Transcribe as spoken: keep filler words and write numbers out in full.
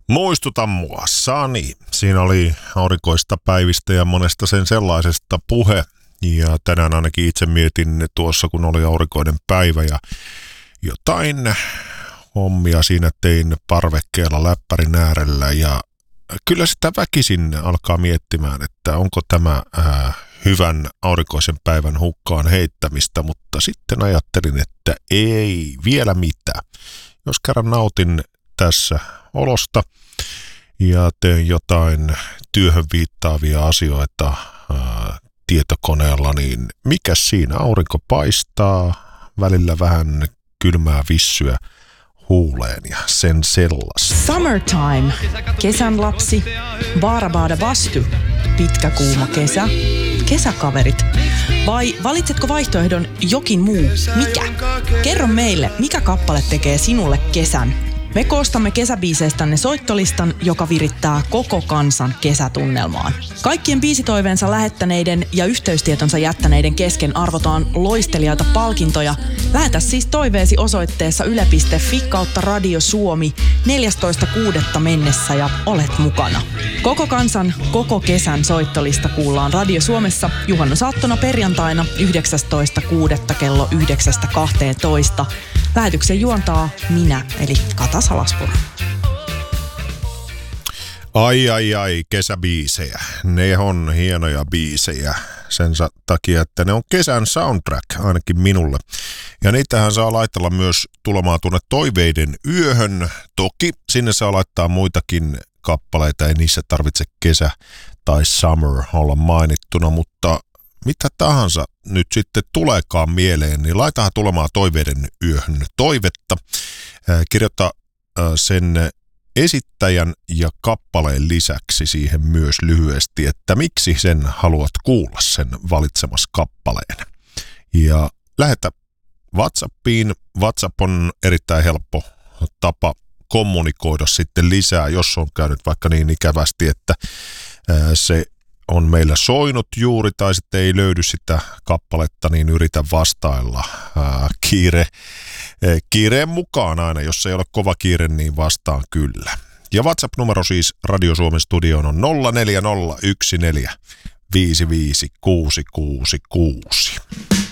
Muistuta mua, Sani. Siinä oli aurinkoista päivistä ja monesta sen sellaisesta puhe. Ja tänään ainakin itse mietin tuossa, kun oli aurinkoinen päivä ja jotain hommia siinä tein parvekkeella läppärin äärellä. Ja kyllä sitä väkisin alkaa miettimään, että onko tämä ää, hyvän aurinkoisen päivän hukkaan heittämistä. Mutta sitten ajattelin, että ei vielä mitään. Jos kerran nautin tässä olosta ja teen jotain työhön viittaavia asioita ää, tietokoneella, niin mikä siinä? Aurinko paistaa, välillä vähän kylmää vissyä huuleen ja sen sellaista. Summertime, kesän lapsi, baarabaada vastu, pitkä kuuma kesä, kesäkaverit. Vai valitsetko vaihtoehdon jokin muu? Mikä? Kerro meille, mikä kappale tekee sinulle kesän. Me koostamme kesäbiiseistänne soittolistan, joka virittää koko kansan kesätunnelmaan. Kaikkien biisitoiveensa lähettäneiden ja yhteystietonsa jättäneiden kesken arvotaan loistelijaita palkintoja. Lähetä siis toiveesi osoitteessa yle piste fi kautta Radio Suomi neljästoista kuudetta mennessä ja olet mukana. Koko kansan, koko kesän soittolista kuullaan Radio Suomessa juhannusaattona perjantaina yhdeksästoista kuudetta kello yhdeksästä kahteentoista. Lähetyksen juontaa minä, eli Kata Salaspuro. Ai ai ai, kesäbiisejä. Ne on hienoja biisejä sen takia, että ne on kesän soundtrack, ainakin minulle. Ja niitähän saa laitella myös tulemaan tuonne toiveiden yöhön. Toki sinne saa laittaa muitakin kappaleita, ei niissä tarvitse kesä tai summer olla mainittuna, mutta mitä tahansa nyt sitten tuleekaan mieleen, niin laitahan tulemaan toiveiden yöhön toivetta. Kirjoita sen esittäjän ja kappaleen lisäksi siihen myös lyhyesti, että miksi sen haluat kuulla sen valitsemas kappaleen. Ja lähetä WhatsAppiin. WhatsApp on erittäin helppo tapa kommunikoida sitten lisää, jos on käynyt vaikka niin ikävästi, että se on meillä soinut juuri tai sitten ei löydy sitä kappaletta, niin yritä vastailla ää, kiire, ää, kiireen mukaan aina. Jos ei ole kova kiire, niin vastaan kyllä. Ja WhatsApp-numero siis Radio Suomen studioon on nolla neljä nolla yksi neljä viisi viisi kuusi kuusi kuusi.